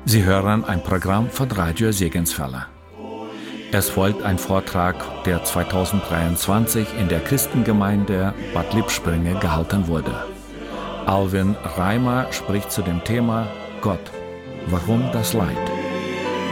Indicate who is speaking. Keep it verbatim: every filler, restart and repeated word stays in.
Speaker 1: Sie hören ein Programm von Radio Segenswelle. Es folgt ein Vortrag, der zweitausenddreiundzwanzig in der Christengemeinde Bad Lippspringe gehalten wurde. Alvin Reimer spricht zu dem Thema Gott, warum das Leid?